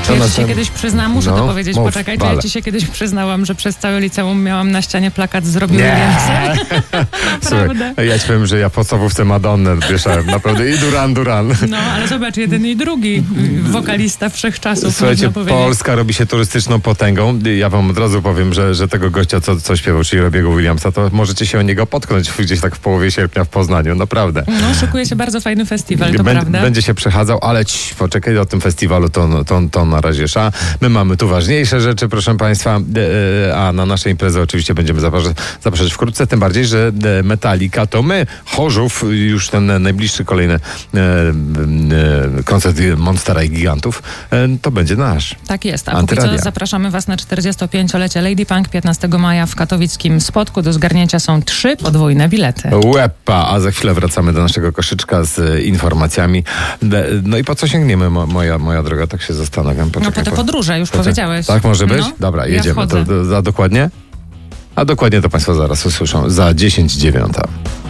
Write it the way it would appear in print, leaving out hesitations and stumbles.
Ja ci się kiedyś przyznałam, muszę to powiedzieć, poczekajcie, ja ci się kiedyś przyznałam, że przez całe liceum miałam na ścianie plakat z Robbie Williamsem. Słuchaj, ja ci powiem, że ja w podstawówce Madonnę wieszałem, naprawdę i Duran. No, ale zobacz, jeden i drugi wokalista wszechczasów. Słuchajcie, Polska robi się turystyczną potęgą. Ja wam od razu powiem, że tego gościa, co śpiewał, czyli Robbiego Williamsa, to możecie się o niego potknąć gdzieś tak w połowie sierpnia w Poznaniu, naprawdę. No, szykuje się bardzo fajny festiwal, to prawda? Będzie się przechadzał, ale poczekaj, o tym festiwalu to na razie my mamy tu ważniejsze rzeczy, proszę państwa, a na nasze imprezy oczywiście będziemy zapraszać wkrótce, tym bardziej, że Metallica to my, Chorzów, już ten najbliższy kolejny koncert Monstera i Gigantów, to będzie nasz. Tak jest, a póki co zapraszamy was na 45-lecie Lady Punk 15 maja w katowickim Spodku. Do zgarnięcia są 3 podwójne bilety. Łepa, a za chwilę wracamy do naszego koszyczka z informacjami. No i po co sięgniemy, moja droga, tak się zastanawiam. Poczekaj, po te podróże, już powiedziałeś. Tak może być? Dobra, jedziemy. A dokładnie to państwo zaraz usłyszą. Za 10:09.